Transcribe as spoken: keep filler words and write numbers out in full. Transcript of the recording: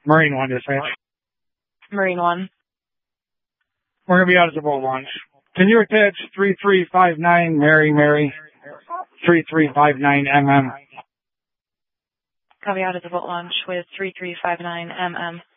Marine one, dispatch. Marine one. We're going to be out at the boat launch. Can you attach three three five nine Mary Mary? three three five nine M M. Copy out at the boat launch with three three five nine M M.